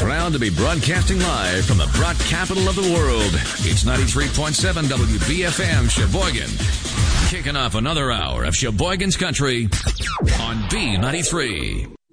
Proud to be broadcasting live from the broad capital of the world. It's 93.7 WBFM Sheboygan. Kicking off another hour of Sheboygan's Country on B93.